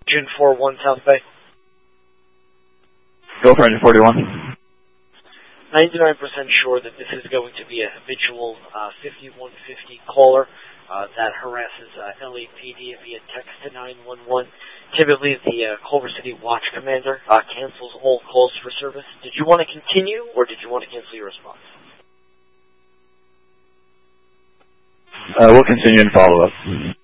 June 4-1 South Bay. Go for engine 41. 99% sure that this is going to be a habitual 5150 caller that harasses LAPD via text to 911. Typically, the Culver City Watch Commander cancels all calls for service. Did you want to continue, or did you want to cancel your response? We'll continue and follow up.